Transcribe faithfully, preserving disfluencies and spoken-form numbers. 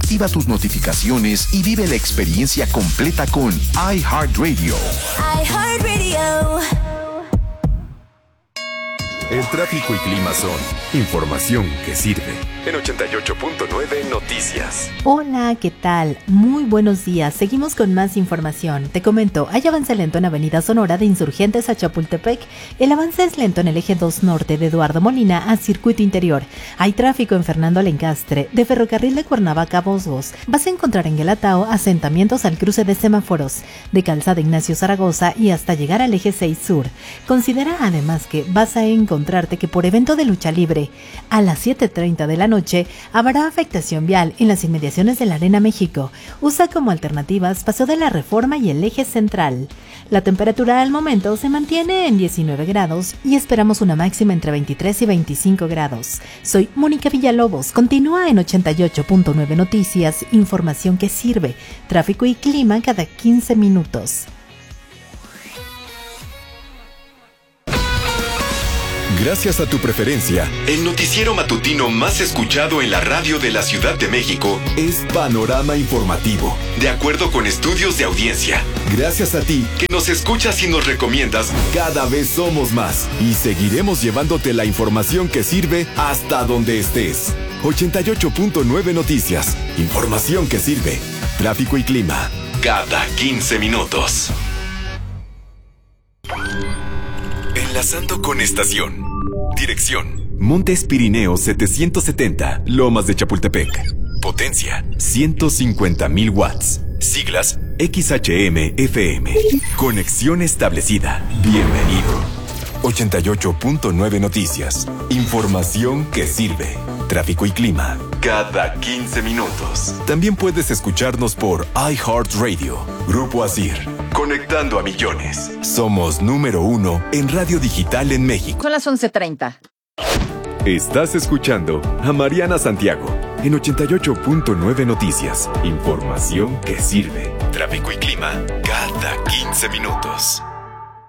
activa tus notificaciones y vive la experiencia completa con iHeartRadio. iHeartRadio. El tráfico y clima son información que sirve. En ochenta y ocho punto nueve Noticias. Hola, ¿qué tal? Muy buenos días. Seguimos con más información. Te comento, hay avance lento en Avenida Sonora de Insurgentes a Chapultepec. El avance es lento en el eje dos norte de Eduardo Molina a Circuito Interior. Hay tráfico en Fernando Alencastre. De Ferrocarril de Cuernavaca a Bosgos. Vas a encontrar en Guelatao asentamientos al cruce de semáforos. De Calzada Ignacio Zaragoza y hasta llegar al eje seis sur. Considera además que vas a encontrar encontrarte que por evento de lucha libre a las siete treinta de la noche habrá afectación vial en las inmediaciones de la Arena México. Usa como alternativas Paseo de la Reforma y el eje central. La temperatura al momento se mantiene en diecinueve grados y esperamos una máxima entre veintitrés y veinticinco grados. Soy Mónica Villalobos. Continúa en ochenta y ocho punto nueve Noticias, información que sirve. Tráfico y clima cada quince minutos. Gracias a tu preferencia, el noticiero matutino más escuchado en la radio de la Ciudad de México es Panorama Informativo, de acuerdo con estudios de audiencia. Gracias a ti, que nos escuchas y nos recomiendas, cada vez somos más y seguiremos llevándote la información que sirve hasta donde estés. ochenta y ocho punto nueve Noticias, información que sirve. Tráfico y clima, cada quince minutos. Enlazando con estación. Dirección: Montes Pirineos setecientos setenta, Lomas de Chapultepec. Potencia: ciento cincuenta mil watts. Siglas: X H M F M. Conexión establecida. Bienvenido. ochenta y ocho punto nueve Noticias. Información que sirve. Tráfico y clima, cada quince minutos. También puedes escucharnos por iHeartRadio. Grupo Asir, conectando a millones. Somos número uno en radio digital en México. Son las once treinta. Estás escuchando a Mariana Santiago en ochenta y ocho punto nueve Noticias. Información que sirve. Tráfico y clima, cada quince minutos.